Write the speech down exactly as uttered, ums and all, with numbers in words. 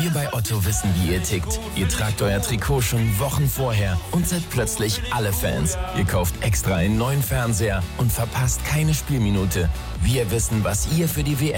Wir bei Otto wissen, wie ihr tickt. Ihr tragt euer Trikot schon Wochen vorher und seid plötzlich alle Fans. Ihr kauft extra einen neuen Fernseher und verpasst keine Spielminute. Wir wissen, was ihr für die W M